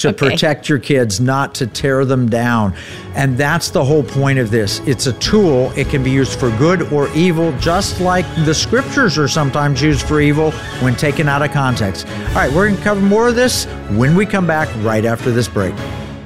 to protect your kids, not to tear them down. And that's the whole point of this. It's a tool. It can be used for good or evil, just like the scriptures are sometimes used for evil when taken out of context. All right, we're going to cover more of this when we come back right after this break.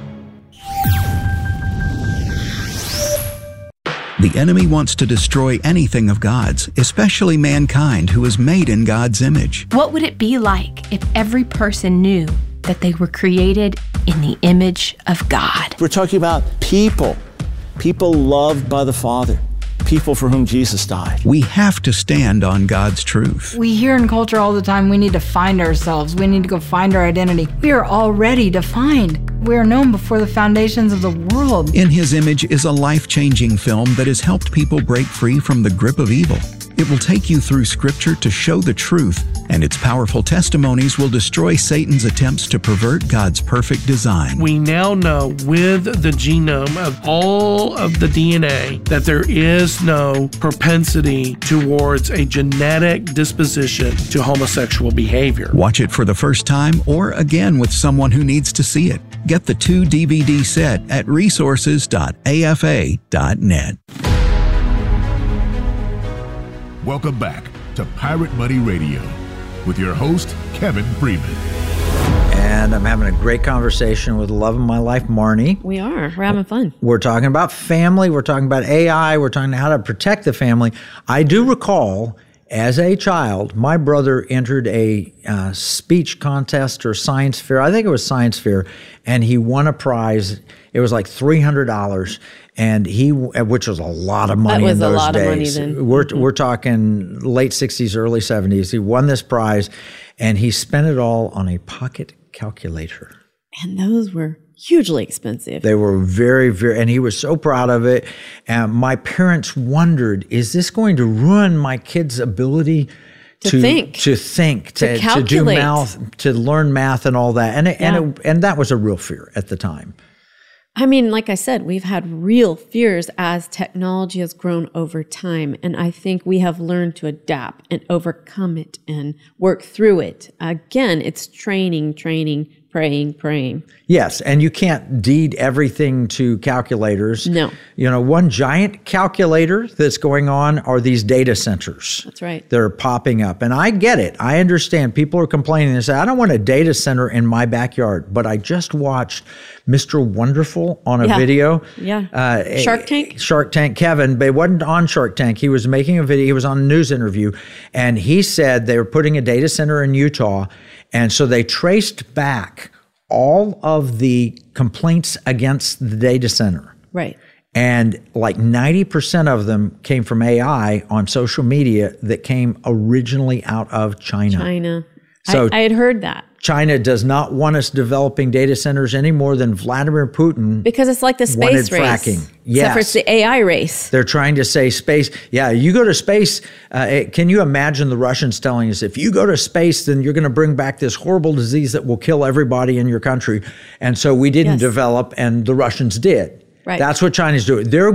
The enemy wants to destroy anything of God's, especially mankind who is made in God's image. What would it be like if every person knew that they were created in the image of God? We're talking about people loved by the Father, people for whom Jesus died. We have to stand on God's truth. We hear in culture all the time, we need to find ourselves. We need to go find our identity. We are already defined. We are known before the foundations of the world. In His Image is a life-changing film that has helped people break free from the grip of evil. It will take you through Scripture to show the truth, and its powerful testimonies will destroy Satan's attempts to pervert God's perfect design. We now know with the genome of all of the DNA that there is no propensity towards a genetic disposition to homosexual behavior. Watch it for the first time or again with someone who needs to see it. Get the 2-DVD set at resources.afa.net. Welcome back to Pirate Money Radio with your host, Kevin Freeman. And I'm having a great conversation with the love of my life, Marnie. We are. We're having fun. We're talking about family. We're talking about AI. We're talking how to protect the family. I do recall, as a child, my brother entered a speech contest or science fair. I think it was science fair, and he won a prize. It was like $300, and which was a lot of money in those days. That was a lot of money then. We're talking late 60s, early 70s. He won this prize, and he spent it all on a pocket calculator. And those were hugely expensive. They were very, very, and he was so proud of it. And my parents wondered, is this going to ruin my kid's ability to think, to do math, to learn math and all that? And that was a real fear at the time. I mean, like I said, we've had real fears as technology has grown over time. And I think we have learned to adapt and overcome it and work through it. Again, it's training, praying. Yes, and you can't deed everything to calculators. No. You know, one giant calculator that's going on are these data centers. That's right. That are popping up. And I get it. I understand. People are complaining and say, I don't want a data center in my backyard. But I just watched Mr. Wonderful on a video. Yeah. Shark Tank? Shark Tank, Kevin, but it wasn't on Shark Tank. He was making a video. He was on a news interview. And he said they were putting a data center in Utah. And so they traced back all of the complaints against the data center. Right. And like 90% of them came from AI on social media that came originally out of China. So I had heard that. China does not want us developing data centers any more than Vladimir Putin. Because it's like the space race. Fracking. Yes. Except for it's the AI race. They're trying to say space. Yeah, you go to space. Can you imagine the Russians telling us, if you go to space, then you're going to bring back this horrible disease that will kill everybody in your country. And so we didn't develop, and the Russians did. Right. That's what China's doing. They're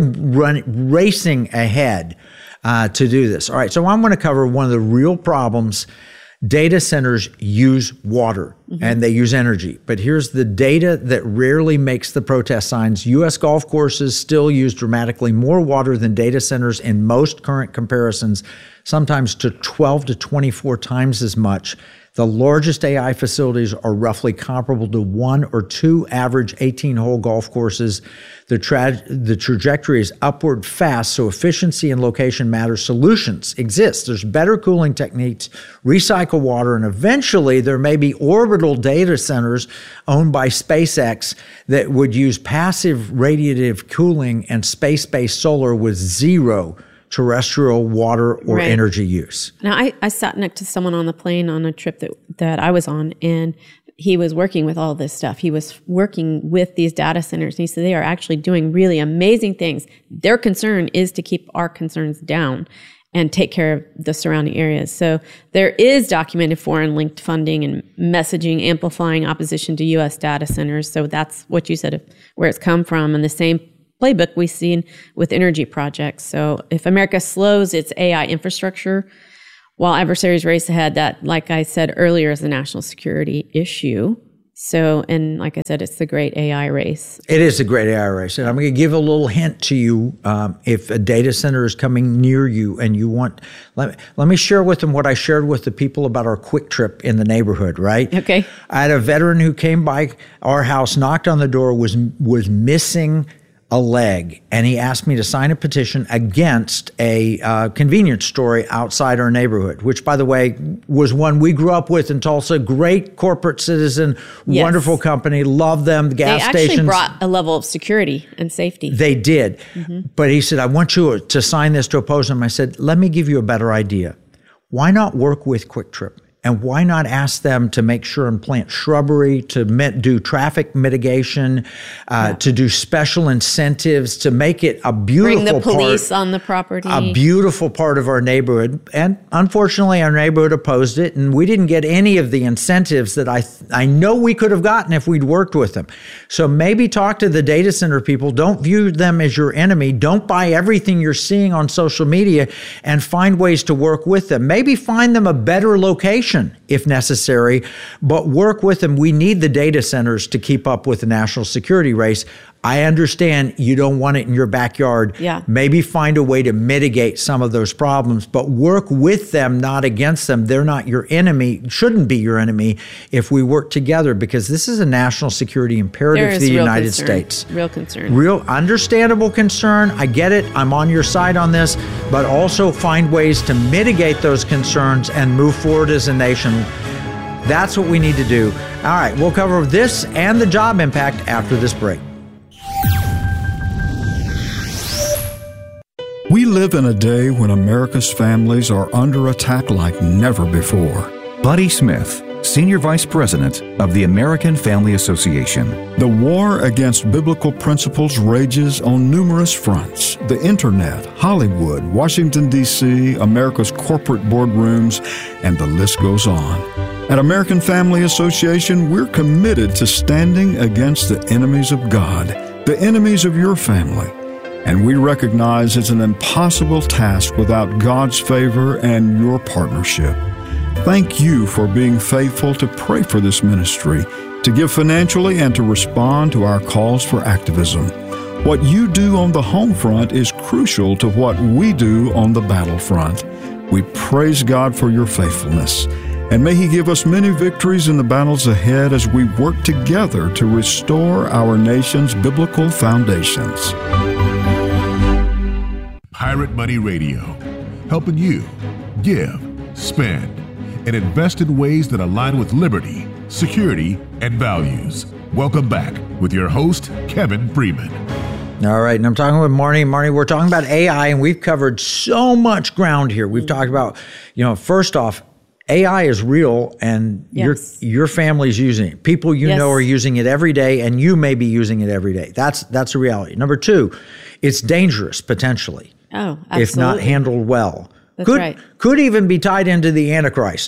racing ahead to do this. All right, so I'm going to cover one of the real problems. Data centers use water and they use energy. But here's the data that rarely makes the protest signs. U.S. golf courses still use dramatically more water than data centers in most current comparisons, sometimes to 12 to 24 times as much. The largest AI facilities are roughly comparable to 1 or 2 average 18-hole golf courses. The trajectory is upward fast, so efficiency and location matter. Solutions exist. There's better cooling techniques, recycle water, and eventually there may be orbital data centers owned by SpaceX that would use passive radiative cooling and space-based solar with zero terrestrial water or energy use. Now, I sat next to someone on the plane on a trip that I was on, and he was working with all this stuff. He was working with these data centers, and he said they are actually doing really amazing things. Their concern is to keep our concerns down and take care of the surrounding areas. So there is documented foreign linked funding and messaging amplifying opposition to U.S. data centers. So that's what you said, where it's come from, and the same playbook we've seen with energy projects. So if America slows its AI infrastructure while adversaries race ahead, that, like I said earlier, is a national security issue. So, and like I said, it's the great AI race. It is a great AI race. And I'm going to give a little hint to you. If a data center is coming near you and you want, let me share with them what I shared with the people about our quick trip in the neighborhood, right? Okay. I had a veteran who came by our house, knocked on the door, was missing a leg, and he asked me to sign a petition against a convenience store outside our neighborhood, which, by the way, was one we grew up with in Tulsa. Great corporate citizen, wonderful company, love them. The gas stations. They actually brought a level of security and safety. They did. But he said, I want you to sign this to oppose them. I said, let me give you a better idea. Why not work with Quick Trip? And why not ask them to make sure and plant shrubbery, to do traffic mitigation, to do special incentives, to make it a beautiful Bring the police on the property. A beautiful part of our neighborhood. And unfortunately, our neighborhood opposed it, and we didn't get any of the incentives that I know we could have gotten if we'd worked with them. So maybe talk to the data center people. Don't view them as your enemy. Don't buy everything you're seeing on social media, and find ways to work with them. Maybe find them a better location if necessary, but work with them. We need the data centers to keep up with the national security race. I understand you don't want it in your backyard. Yeah. Maybe find a way to mitigate some of those problems, but work with them, not against them. They're not your enemy, shouldn't be your enemy if we work together, because this is a national security imperative for the United States. Real concern. Real understandable concern. I get it. I'm on your side on this, but also find ways to mitigate those concerns and move forward as a nation. That's what we need to do. All right, we'll cover this and the job impact after this break. We live in a day when America's families are under attack like never before. Buddy Smith, Senior Vice President of the American Family Association. The war against biblical principles rages on numerous fronts: the internet, Hollywood, Washington, D.C., America's corporate boardrooms, and the list goes on. At American Family Association, we're committed to standing against the enemies of God, the enemies of your family. And we recognize it's an impossible task without God's favor and your partnership. Thank you for being faithful to pray for this ministry, to give financially, and to respond to our calls for activism. What you do on the home front is crucial to what we do on the battlefront. We praise God for your faithfulness, and may He give us many victories in the battles ahead as we work together to restore our nation's biblical foundations. Pirate Money Radio, helping you give, spend, and invest in ways that align with liberty, security, and values. Welcome back with your host, Kevin Freeman. All right, and I'm talking with Marnie. Marnie, we're talking about AI, and we've covered so much ground here. We've talked about, first off, AI is real, and your family's using it. People you know are using it every day, and you may be using it every day. That's a reality. Number two, it's dangerous potentially. Oh, absolutely. If not handled well. That's right. Could even be tied into the Antichrist.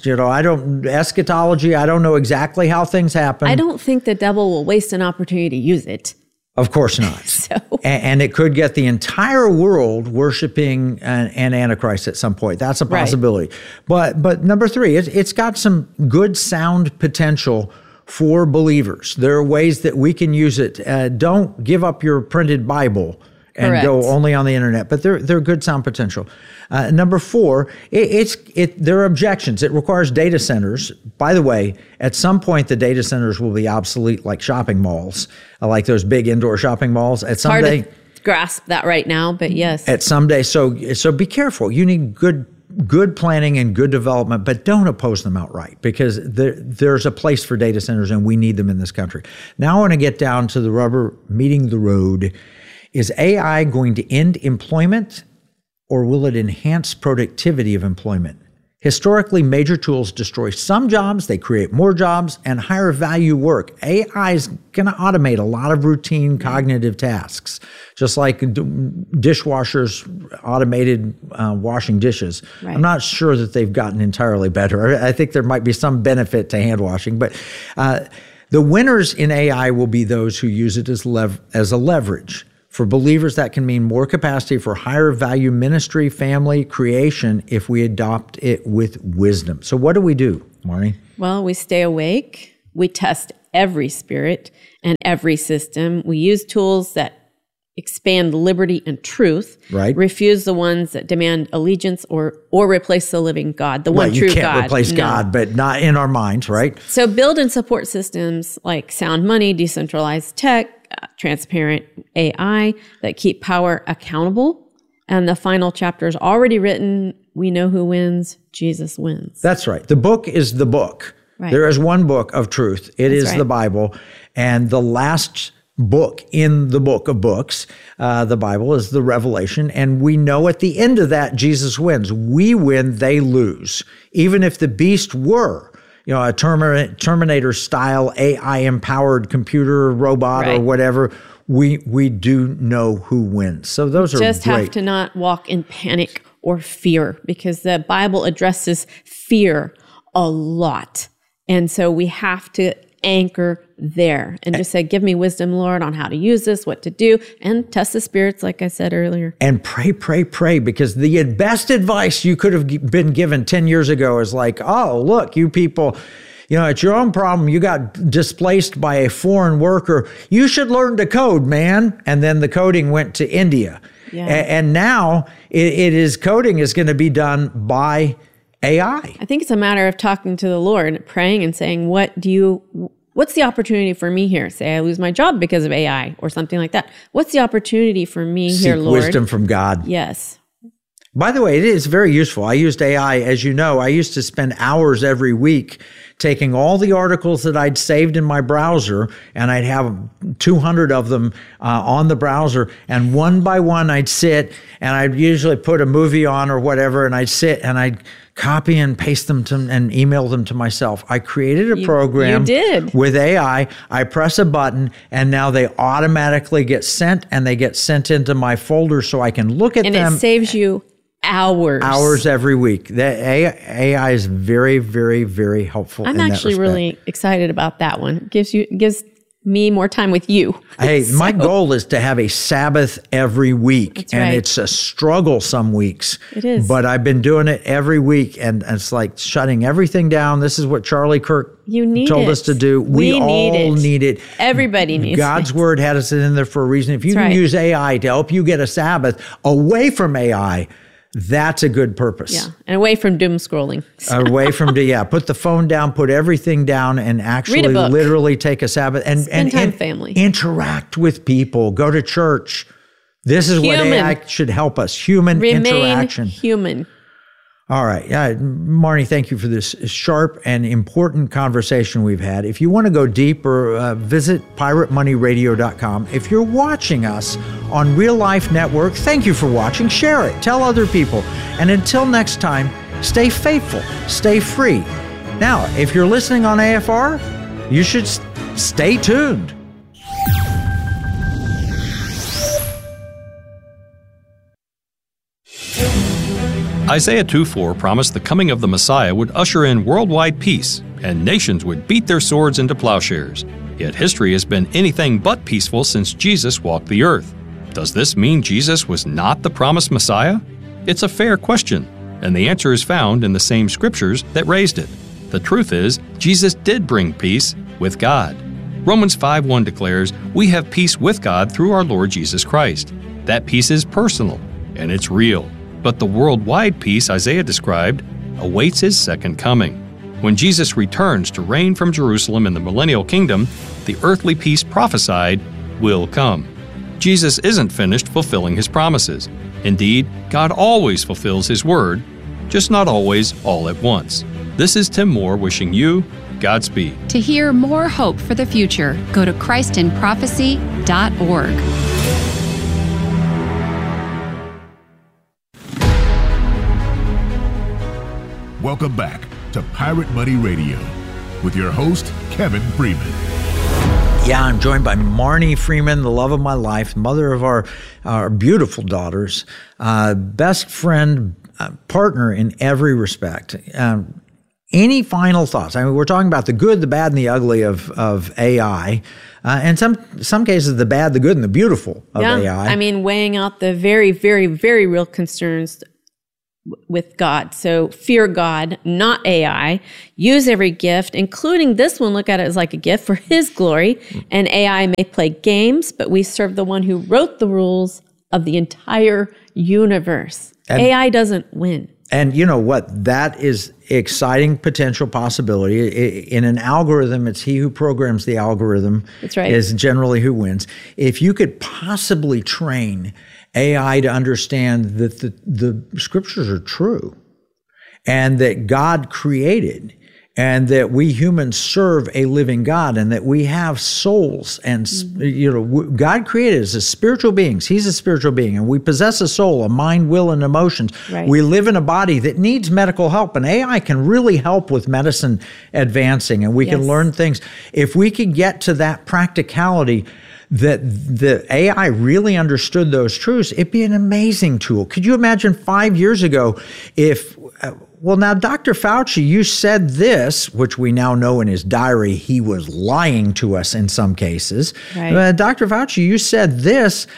Eschatology, I don't know exactly how things happen. I don't think the devil will waste an opportunity to use it. Of course not. And it could get the entire world worshiping an Antichrist at some point. That's a possibility. Right. But number three, it's got some good sound potential for believers. There are ways that we can use it. Don't give up your printed Bible and go only on the internet, but they're good sound potential. Number four, there are objections. It requires data centers. By the way, at some point, the data centers will be obsolete, like shopping malls, like those big indoor shopping malls. At some day, hard to grasp that right now, but yes. At some day, so be careful. You need good planning and good development, but don't oppose them outright, because there's a place for data centers, and we need them in this country. Now I want to get down to the rubber meeting the road. Is AI going to end employment, or will it enhance productivity of employment? Historically, major tools destroy some jobs, they create more jobs, and higher value work. AI is going to automate a lot of routine cognitive tasks, just like dishwashers automated washing dishes. Right. I'm not sure that they've gotten entirely better. I think there might be some benefit to hand washing, but the winners in AI will be those who use it as a leverage. For believers, that can mean more capacity for higher value ministry, family, creation, if we adopt it with wisdom. So what do we do, Marnie? Well, we stay awake. We test every spirit and every system. We use tools that expand liberty and truth. Right. Refuse the ones that demand allegiance or replace the living God, the one true God. You can't replace God, but not in our minds, right? So build and support systems like sound money, decentralized tech, transparent AI that keep power accountable. And the final chapter is already written. We know who wins. Jesus wins. That's right. The book is the book. Right. There is one book of truth. It is right. the Bible. And the last book in the book of books, the Bible, is the Revelation. And we know at the end of that, Jesus wins. We win, they lose. Even if the beast were, a Terminator-style AI-empowered computer, robot, right. or whatever, we do know who wins. So those are just great. Have to not walk in panic or fear, because the Bible addresses fear a lot. And so we have to anchor there and just say, give me wisdom, Lord, on how to use this, what to do, and test the spirits, like I said earlier. And pray, because the best advice you could have been given 10 years ago is like, oh, look, you people, it's your own problem. You got displaced by a foreign worker. You should learn to code, man. And then the coding went to India. Yeah. And now coding is going to be done by AI. I think it's a matter of talking to the Lord, praying and saying, what's the opportunity for me here? Say I lose my job because of AI or something like that. What's the opportunity for me here, Lord? Seek wisdom from God. Yes. By the way, it is very useful. I used AI, as you know. I used to spend hours every week taking all the articles that I'd saved in my browser, and I'd have 200 of them on the browser, and one by one I'd sit, and I'd usually put a movie on or whatever, and I'd sit and I'd copy and paste them and email them to myself. I created a program with AI. I press a button, and now they automatically get sent, and they get sent into my folder so I can look at them. And it saves you hours every week. The AI is very, very, very helpful. I'm actually really excited about that one. It gives me more time with you. Hey, my goal is to have a Sabbath every week. That's and right. It's a struggle some weeks. It is. But I've been doing it every week, and it's like shutting everything down. This is what Charlie Kirk told us to do. We all need it. Everybody needs God's word had us in there for a reason. If you can use AI to help you get a Sabbath away from AI, that's a good purpose. Yeah, and away from doom scrolling. Away from put the phone down, put everything down, and actually literally take a Sabbath and spend time with family. Interact with people. Go to church. This is what AI should help us. Human interaction. Human. All right. Marnie, thank you for this sharp and important conversation we've had. If you want to go deeper, visit piratemoneyradio.com. If you're watching us on Real Life Network, thank you for watching. Share it. Tell other people. And until next time, stay faithful. Stay free. Now, if you're listening on AFR, you should stay tuned. Isaiah 2:4 promised the coming of the Messiah would usher in worldwide peace, and nations would beat their swords into plowshares. Yet history has been anything but peaceful since Jesus walked the earth. Does this mean Jesus was not the promised Messiah? It's a fair question, and the answer is found in the same scriptures that raised it. The truth is, Jesus did bring peace with God. Romans 5:1 declares, "We have peace with God through our Lord Jesus Christ." That peace is personal, and it's real. But the worldwide peace Isaiah described awaits his second coming. When Jesus returns to reign from Jerusalem in the millennial kingdom, the earthly peace prophesied will come. Jesus isn't finished fulfilling his promises. Indeed, God always fulfills his word, just not always all at once. This is Tim Moore wishing you Godspeed. To hear more hope for the future, go to ChristinProphecy.org. Welcome back to Pirate Money Radio with your host, Kevin Freeman. Yeah, I'm joined by Marnie Freeman, the love of my life, mother of our beautiful daughters, best friend, partner in every respect. Any final thoughts? I mean, we're talking about the good, the bad, and the ugly of AI, and some cases the bad, the good, and the beautiful of AI. I mean, weighing out the very, very, very real concerns with God. So fear God, not AI. Use every gift, including this one. Look at it as like a gift for his glory. And AI may play games, but we serve the one who wrote the rules of the entire universe. And AI doesn't win. And you know what? That is exciting potential possibility. In an algorithm, it's he who programs the algorithm. That's right. Is generally who wins. If you could possibly train AI to understand that the scriptures are true and that God created and that we humans serve a living God and that we have souls and, God created us as spiritual beings. He's a spiritual being and we possess a soul, a mind, will, and emotions. Right. We live in a body that needs medical help, and AI can really help with medicine advancing, and we can learn things. If we could get to that practicality, that the AI really understood those truths, it'd be an amazing tool. Could you imagine 5 years ago if, now, Dr. Fauci, you said this, which we now know in his diary, he was lying to us in some cases. Right. Dr. Fauci, you said this,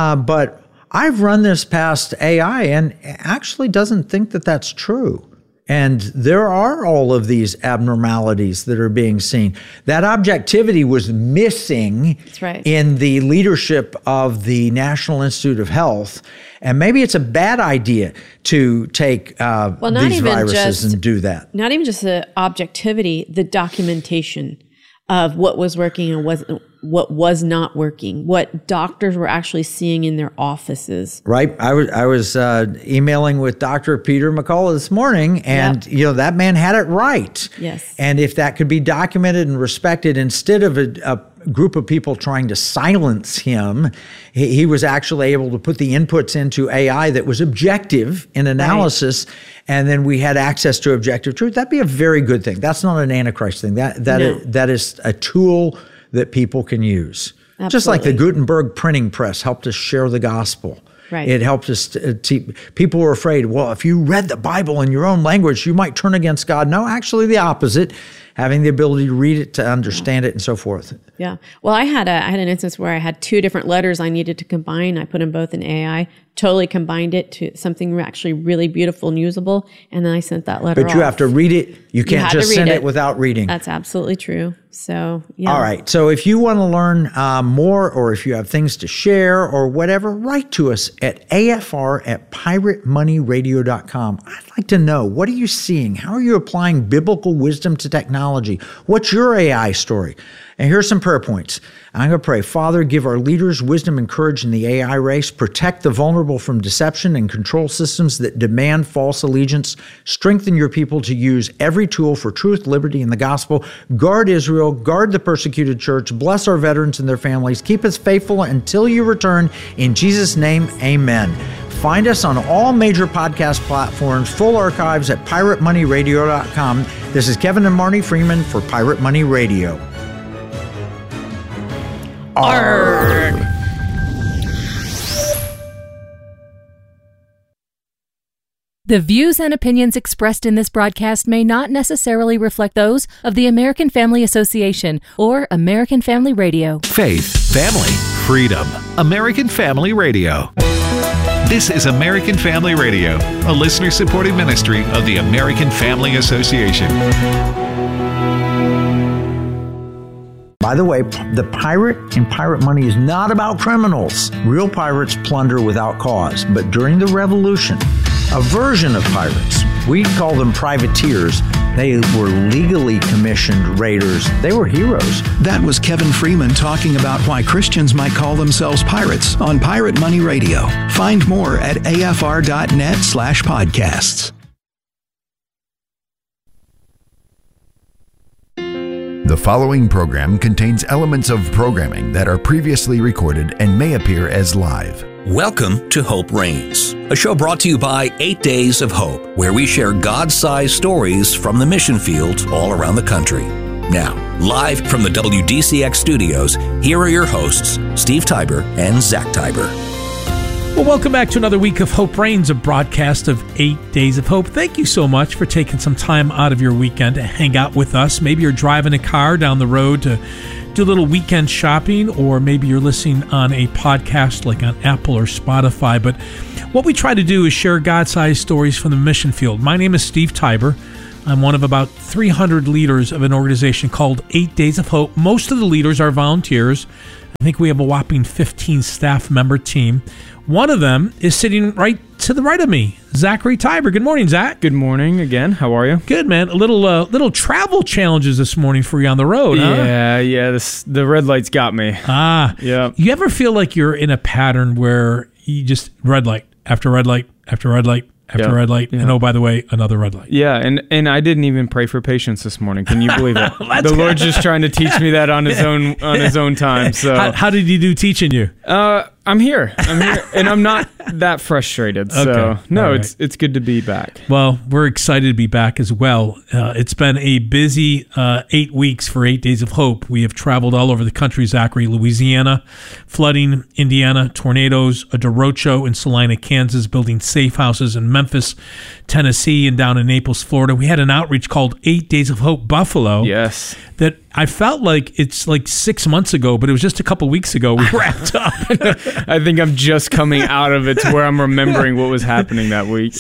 but I've run this past AI and actually doesn't think that that's true. And there are all of these abnormalities that are being seen. That objectivity was missing in the leadership of the National Institute of Health. And maybe it's a bad idea to take these viruses and do that. Not even just the objectivity, the documentation of what was working and what was not working, what doctors were actually seeing in their offices. Right. I was emailing with Dr. Peter McCullough this morning, and that man had it right. Yes. And if that could be documented and respected, instead of a group of people trying to silence him, he was actually able to put the inputs into AI that was objective in analysis, and then we had access to objective truth. That'd be a very good thing. That's not an Antichrist thing. That is a tool that people can use. Absolutely. Just like the Gutenberg printing press helped us share the gospel. Right. It helped us people were afraid, well, if you read the Bible in your own language, you might turn against God. No, actually the opposite. Having the ability to read it, to understand it, and so forth. Yeah. Well, I had an instance where I had two different letters I needed to combine. I put them both in AI, totally combined it to something actually really beautiful and usable, and then I sent that letter But you have to read it. You can't just send it without reading. That's absolutely true. So, yeah. All right. So if you want to learn more, or if you have things to share or whatever, write to us at afr@piratemoneyradio.com. I'd like to know, what are you seeing? How are you applying biblical wisdom to technology? What's your AI story? And here's some prayer points. I'm going to pray. Father, give our leaders wisdom and courage in the AI race. Protect the vulnerable from deception and control systems that demand false allegiance. Strengthen your people to use every tool for truth, liberty, and the gospel. Guard Israel. Guard the persecuted church. Bless our veterans and their families. Keep us faithful until you return. In Jesus' name, amen. Find us on all major podcast platforms, full archives at piratemoneyradio.com. This is Kevin and Marnie Freeman for Pirate Money Radio. Arrgh. The views and opinions expressed in this broadcast may not necessarily reflect those of the American Family Association or American Family Radio. Faith, family, freedom. American Family Radio. This is American Family Radio, a listener-supported ministry of the American Family Association. By the way, the pirate in Pirate Money is not about criminals. Real pirates plunder without cause. But during the Revolution, a version of pirates, we call them privateers, they were legally commissioned raiders. They were heroes. That was Kevin Freeman talking about why Christians might call themselves pirates on Pirate Money Radio. Find more at afr.net/podcasts. The following program contains elements of programming that are previously recorded and may appear as live. Welcome to Hope Reigns, a show brought to you by 8 Days of Hope, where we share God-sized stories from the mission fields all around the country. Now, live from the WDCX studios, here are your hosts, Steve Tiber and Zach Tiber. Well, welcome back to another week of Hope Reigns, a broadcast of 8 Days of Hope. Thank you so much for taking some time out of your weekend to hang out with us. Maybe you're driving a car down the road to do a little weekend shopping, or maybe you're listening on a podcast like on Apple or Spotify. But what we try to do is share God-sized stories from the mission field. My name is Steve Tiber. I'm one of about 300 leaders of an organization called 8 Days of Hope. Most of the leaders are volunteers. I think we have a whopping 15 staff member team. One of them is sitting right to the right of me, Zachary Tiber. Good morning, Zach. Good morning again. How are you? Good, man. A little travel challenges this morning for you on the road, huh? Yeah. The red lights got me. Yeah. You ever feel like you're in a pattern where you just red light after red light after red light after red light, and oh, by the way, another red light. Yeah, and I didn't even pray for patience this morning. Can you believe it? The Lord's just trying to teach me that on his own time. So how did he do teaching you? I'm here, and I'm not that frustrated. So Okay. no, All right. it's good to be back. Well, we're excited to be back as well. It's been a busy 8 weeks for 8 Days of Hope. We have traveled all over the country, Zachary. Louisiana, flooding, Indiana, tornadoes, a derecho in Salina, Kansas, building safe houses in Memphis, Tennessee, and down in Naples, Florida. We had an outreach called 8 Days of Hope Buffalo. Yes. That I felt like it's like 6 months ago, but it was just a couple weeks ago we wrapped up. I think I'm just coming out of it to where I'm remembering what was happening that week.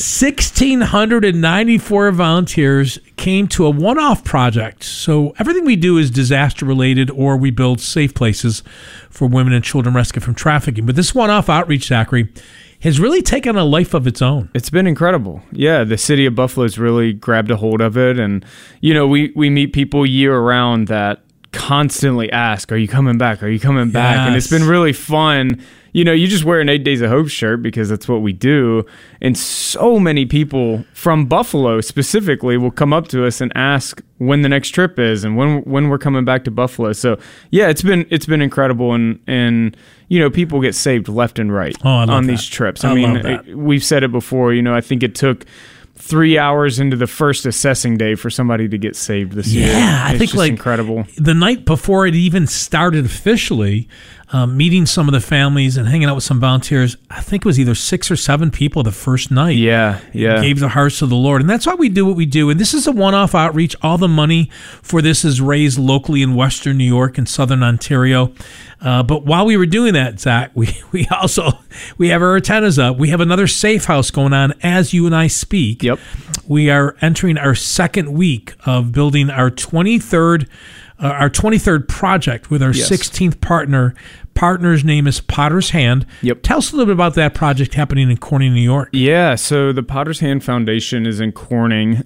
1,694 volunteers came to a one-off project. So everything we do is disaster-related, or we build safe places for women and children rescued from trafficking. But this one-off outreach, Zachary, has really taken a life of its own. It's been incredible. Yeah, the city of Buffalo's really grabbed a hold of it. And, we meet people year-round that constantly ask, are you coming back? Are you coming back? Yes. And it's been really fun. You just wear an 8 Days of Hope shirt because that's what we do. And so many people from Buffalo specifically will come up to us and ask when the next trip is and when we're coming back to Buffalo. So yeah, it's been incredible. And people get saved left and right on these trips. I mean, we've said it before, I think it took 3 hours into the first assessing day for somebody to get saved this year. Yeah, I think just incredible. The night before it even started officially, meeting some of the families and hanging out with some volunteers, I think it was either 6 or 7 people the first night. Yeah. Gave their hearts to the Lord. And that's why we do what we do. And this is a one-off outreach. All the money for this is raised locally in Western New York and Southern Ontario. But while we were doing that, Zach, we have our antennas up. We have another safe house going on as you and I speak. Yep. We are entering our second week of building our 23rd project with our 16th partner. Partner's name is Potter's Hand. Yep. Tell us a little bit about that project happening in Corning, New York. Yeah, so the Potter's Hand Foundation is in Corning.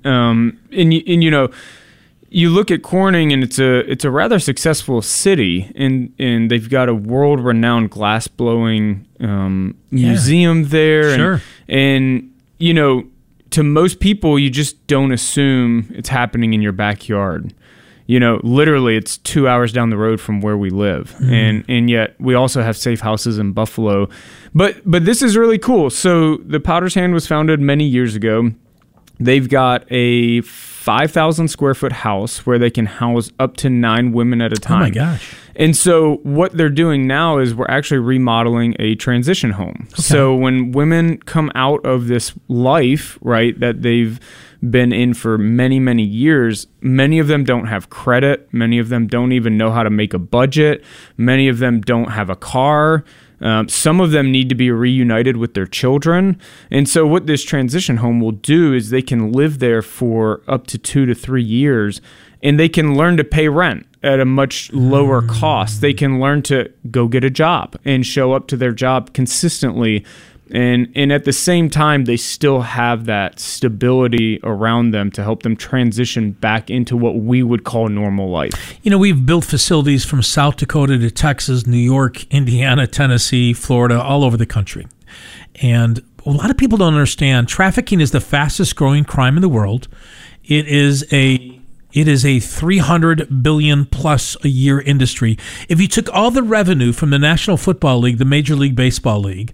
You look at Corning, and it's a rather successful city, and they've got a world-renowned glass-blowing museum there. Sure. And to most people, you just don't assume it's happening in your backyard. Literally, it's 2 hours down the road from where we live, and yet we also have safe houses in Buffalo. But this is really cool. So the Potter's Hand was founded many years ago. They've got a 5,000 square foot house where they can house up to 9 women at a time. Oh my gosh. And so what they're doing now is we're actually remodeling a transition home. Okay. So when women come out of this life, right, that they've been in for many, many years, many of them don't have credit. Many of them don't even know how to make a budget. Many of them don't have a car. Some of them need to be reunited with their children. And so what this transition home will do is they can live there for up to 2 to 3 years, and they can learn to pay rent at a much lower cost. They can learn to go get a job and show up to their job consistently. And at the same time, they still have that stability around them to help them transition back into what we would call normal life. We've built facilities from South Dakota to Texas, New York, Indiana, Tennessee, Florida, all over the country. And a lot of people don't understand trafficking is the fastest growing crime in the world. It is a 300 billion plus a year industry. If you took all the revenue from the National Football League, the Major League Baseball League,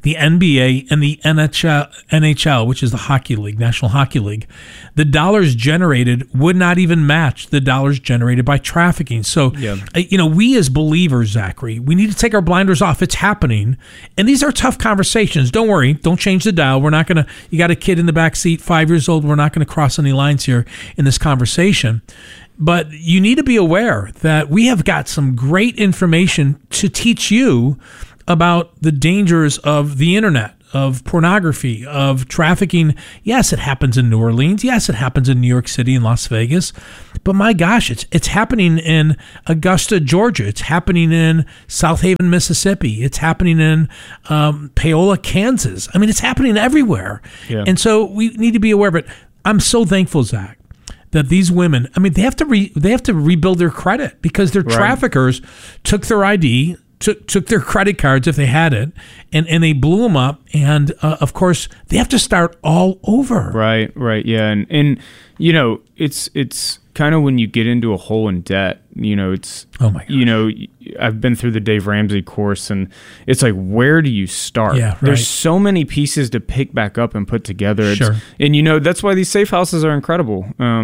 the NBA, and the NHL, which is the Hockey League, National Hockey League, the dollars generated would not even match the dollars generated by trafficking. So, we as believers, Zachary, we need to take our blinders off. It's happening. And these are tough conversations. Don't worry. Don't change the dial. We're not going to, you got a kid in the back seat, 5 years old. We're not going to cross any lines here in this conversation. But you need to be aware that we have got some great information to teach you about the dangers of the internet, of pornography, of trafficking. Yes, it happens in New Orleans. Yes, it happens in New York City and Las Vegas. But my gosh, it's happening in Augusta, Georgia. It's happening in South Haven, Mississippi. It's happening in Paola, Kansas. I mean, it's happening everywhere. Yeah. And so we need to be aware of it. I'm so thankful, Zach, that these women, I mean, they have to rebuild their credit because their traffickers took their ID, took their credit cards if they had it, and they blew them up. And of course, they have to start all over. Right, yeah, and it's kind of when you get into a hole in debt. It's oh my God. I've been through the Dave Ramsey course, and it's like, where do you start? Yeah, right. There's so many pieces to pick back up and put together. Sure. And that's why these safe houses are incredible.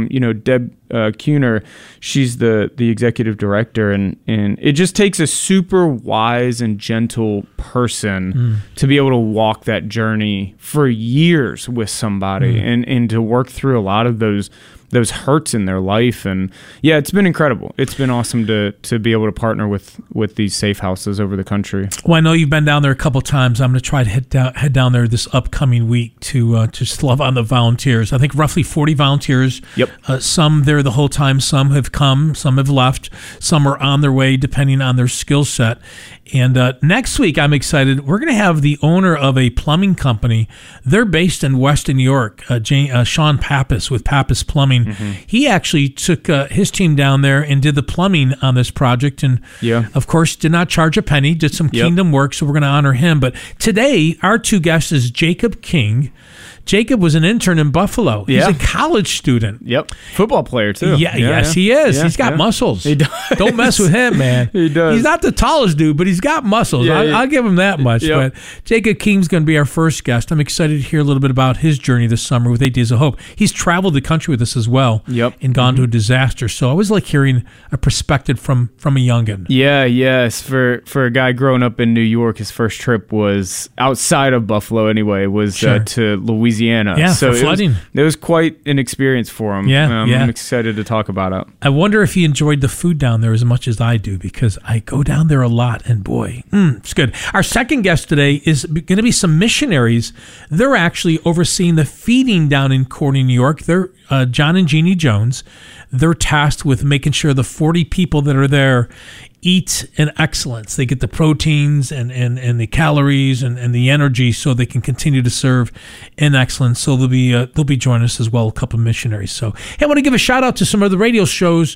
Deb Kuhner, she's the executive director, and it just takes a super wise and gentle person to be able to walk that journey for years with somebody and to work through a lot of those hurts in their life. And yeah, it's been incredible. It's been awesome to be able to partner with these safe houses over the country. Well, I know you've been down there a couple times. I'm going to try to head down there this upcoming week to just love on the volunteers. I think roughly 40 volunteers. Yep. Some there the whole time. Some have come. Some have left. Some are on their way depending on their skill set. And next week, I'm excited. We're going to have the owner of a plumbing company. They're based in Weston, New York, Sean Pappas with Pappas Plumbing. Mm-hmm. He actually took his team down there and did the plumbing on this project. And, of course, did not charge a penny, did some kingdom work, so we're going to honor him. But today, our two guests is Jacob King. Jacob was an intern in Buffalo. He's a college student. Yep. Football player, too. Yes, he is. He's got muscles. He does. Don't mess with him, man. He does. He's not the tallest dude, but he's got muscles. I'll give him that much. Yep. But Jacob King's going to be our first guest. I'm excited to hear a little bit about his journey this summer with 8 Days of Hope. He's traveled the country with us as well and gone to a disaster. So I always like hearing a perspective from a youngin. Yes. For a guy growing up in New York, his first trip was outside of Buffalo anyway, was to Louisiana. Yeah, so for flooding. It was quite an experience for him. I'm excited to talk about it. I wonder if he enjoyed the food down there as much as I do, because I go down there a lot, and boy, it's good. Our second guest today is going to be some missionaries. They're actually overseeing the feeding down in Corning, New York. They're John and Jeannie Jones. They're tasked with making sure the 40 people that are there eat in excellence. They get the proteins and the calories and the energy so they can continue to serve in excellence. So they'll be joining us as well, a couple of missionaries. So hey, I want to give a shout out to some of the radio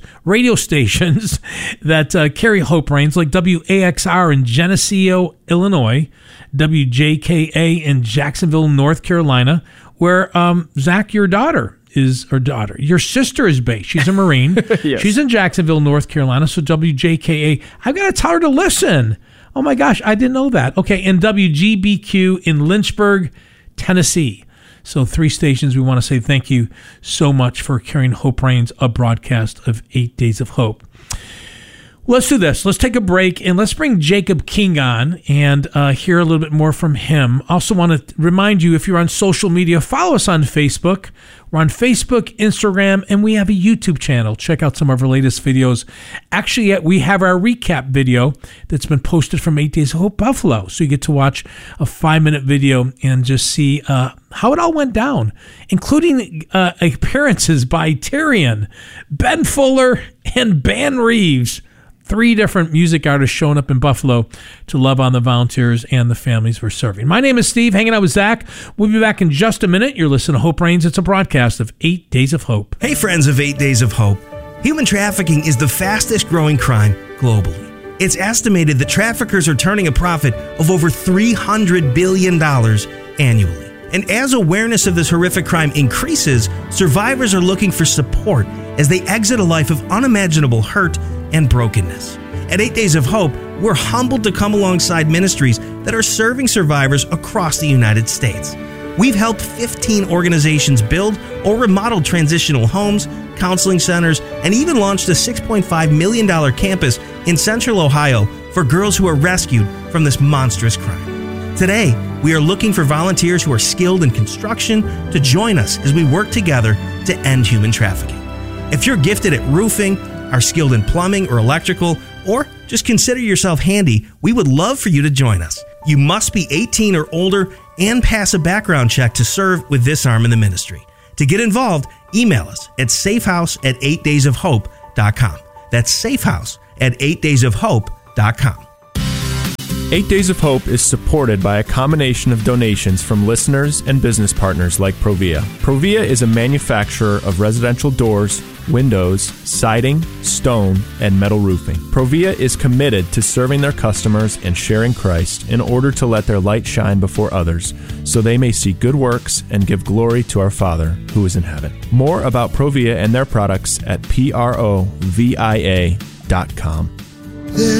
stations that carry Hope Reigns, like WAXR in Geneseo, Illinois, WJKA in Jacksonville, North Carolina, where Zach, your sister is based. She's a Marine. Yes. She's in Jacksonville, North Carolina. So WJKA, I've got to tell her to listen. Oh my gosh, I didn't know that. Okay, and WGBQ in Lynchburg, Tennessee. So 3 stations. We want to say thank you so much for carrying Hope Reigns, a broadcast of 8 Days of Hope. Let's do this. Let's take a break and let's bring Jacob King on and hear a little bit more from him. Also want to remind you, if you're on social media, follow us on Facebook. We're on Facebook, Instagram, and we have a YouTube channel. Check out some of our latest videos. Actually, we have our recap video that's been posted from 8 Days of Hope Buffalo. So you get to watch a 5-minute video and just see how it all went down, including appearances by Tyrion, Ben Fuller, and Ben Reeves. 3 different music artists showing up in Buffalo to love on the volunteers and the families we're serving. My name is Steve, hanging out with Zach. We'll be back in just a minute. You're listening to Hope Reigns. It's a broadcast of 8 Days of Hope. Hey, friends of 8 Days of Hope. Human trafficking is the fastest growing crime globally. It's estimated that traffickers are turning a profit of over $300 billion annually. And as awareness of this horrific crime increases, survivors are looking for support as they exit a life of unimaginable hurt and brokenness. At 8 Days of Hope, we're humbled to come alongside ministries that are serving survivors across the United States. We've helped 15 organizations build or remodel transitional homes, counseling centers, and even launched a $6.5 million campus in Central Ohio for girls who are rescued from this monstrous crime. Today, we are looking for volunteers who are skilled in construction to join us as we work together to end human trafficking. If you're gifted at roofing, are skilled in plumbing or electrical, or just consider yourself handy, we would love for you to join us. You must be 18 or older and pass a background check to serve with this arm in the ministry. To get involved, email us at safehouse@8daysofhope.com. That's safehouse@8daysofhope.com. 8 Days of Hope is supported by a combination of donations from listeners and business partners like Provia. Provia is a manufacturer of residential doors, windows, siding, stone, and metal roofing. Provia is committed to serving their customers and sharing Christ in order to let their light shine before others, so they may see good works and give glory to our Father who is in heaven. More about Provia and their products at provia.com.